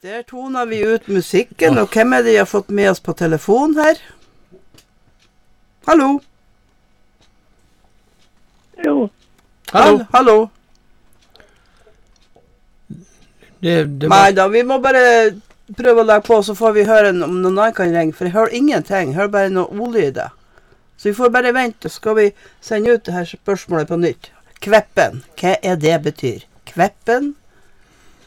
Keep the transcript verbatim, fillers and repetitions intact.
Der toner vi ut musikken, og hvem er det jeg har fått med oss på telefon her? Hallo? Jo. Hallo? Hallo? Det, det Nei da, vi må bare prøve å legge på, så får vi høre om noen annen kan ringe, for jeg hører ingenting, jeg hører bare noe olyder. Så vi får bare vente, så skal vi sende ut det her spørsmålet på nytt. Kveppen, hva er det betyr? Kveppen?